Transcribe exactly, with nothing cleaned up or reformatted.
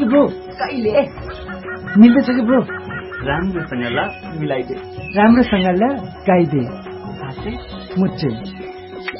bro कहिले मिल्दैछ कि bro राम्रोसँग ल मिलाइदे राम्रोसँग ल गाइदे खासै मुच्चे